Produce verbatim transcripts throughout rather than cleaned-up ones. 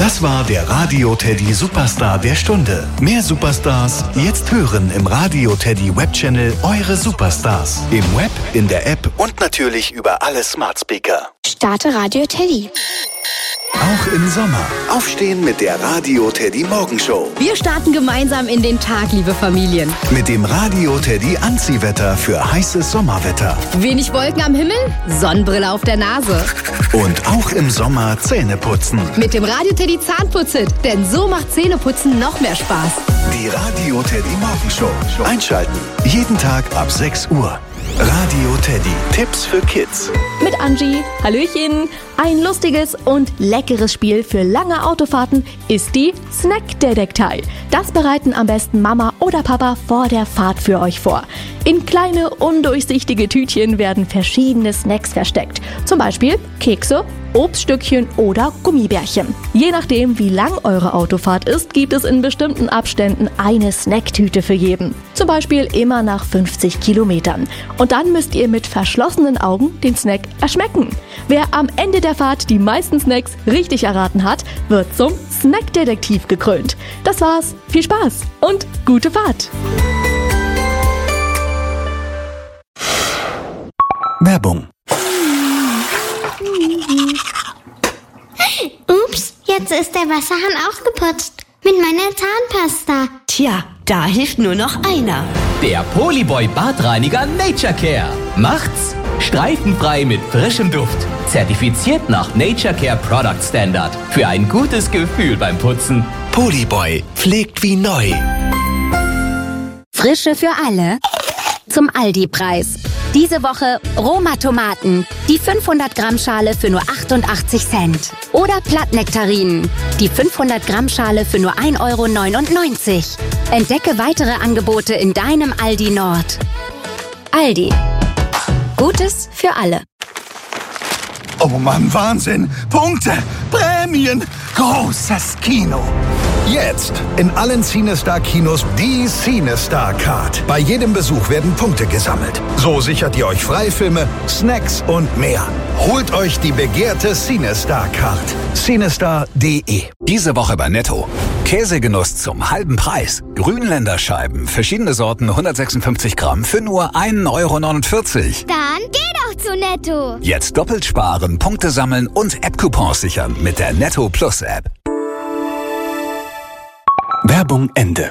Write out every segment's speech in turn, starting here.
Das war der Radio Teddy Superstar der Stunde. Mehr Superstars jetzt hören im Radio Teddy Webchannel Eure Superstars. Im Web, in der App und natürlich über alle Smart Speaker. Starte Radio Teddy. Auch im Sommer. Aufstehen mit der Radio Teddy Morgenshow. Wir starten gemeinsam in den Tag, liebe Familien. Mit dem Radio Teddy Anziehwetter für heißes Sommerwetter. Wenig Wolken am Himmel, Sonnenbrille auf der Nase. Und auch im Sommer Zähne putzen. Mit dem Radio Teddy Zahnputzit, denn so macht Zähneputzen noch mehr Spaß. Die Radio Teddy Morgenshow. Einschalten. Jeden Tag ab sechs Uhr. Radio Teddy. Tipps für Kids. Mit Angie. Hallöchen. Ein lustiges und leckeres Spiel für lange Autofahrten ist die Snackdetektei. Das bereiten am besten Mama oder Papa vor der Fahrt für euch vor. In kleine, undurchsichtige Tütchen werden verschiedene Snacks versteckt. Zum Beispiel Kekse, Obststückchen oder Gummibärchen. Je nachdem, wie lang eure Autofahrt ist, gibt es in bestimmten Abständen eine Snacktüte für jeden. Zum Beispiel immer nach fünfzig Kilometern. Und dann müsst ihr mit verschlossenen Augen den Snack erschmecken. Wer am Ende der Fahrt die meisten Snacks richtig erraten hat, wird zum Snackdetektiv gekrönt. Das war's. Viel Spaß und gute Fahrt! Werbung. Ups, jetzt ist der Wasserhahn ausgeputzt. Mit meiner Zahnpasta. Tja, da hilft nur noch einer. Der Polyboy Badreiniger Nature Care. Macht's streifenfrei mit frischem Duft. Zertifiziert nach Nature Care Product Standard. Für ein gutes Gefühl beim Putzen. Polyboy pflegt wie neu. Frische für alle zum Aldi-Preis. Diese Woche Roma-Tomaten, die fünfhundert Gramm Schale für nur achtundachtzig Cent. Oder Plattnektarinen, die fünfhundert Gramm Schale für nur ein Euro neunundneunzig. Entdecke weitere Angebote in deinem Aldi Nord. Aldi. Gutes für alle. Oh Mann, Wahnsinn! Punkte! Prämien! Großes Kino! Jetzt in allen CineStar-Kinos die CineStar-Card. Bei jedem Besuch werden Punkte gesammelt. So sichert ihr euch Freifilme, Snacks und mehr. Holt euch die begehrte CineStar-Card. cinestar punkt de. Diese Woche bei Netto. Käsegenuss zum halben Preis. Grünländer Scheiben, verschiedene Sorten, hundertsechsundfünfzig Gramm für nur ein Euro neunundvierzig. Dann geh doch zu Netto. Jetzt doppelt sparen, Punkte sammeln und App-Coupons sichern mit der Netto Plus App. Werbung Ende.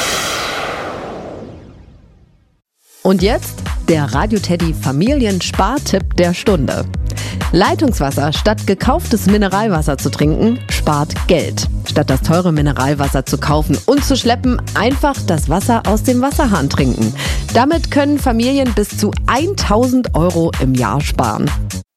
Und jetzt der Radio Teddy Familienspartipp der Stunde. Leitungswasser statt gekauftes Mineralwasser zu trinken, spart Geld. Statt das teure Mineralwasser zu kaufen und zu schleppen, einfach das Wasser aus dem Wasserhahn trinken. Damit können Familien bis zu tausend Euro im Jahr sparen.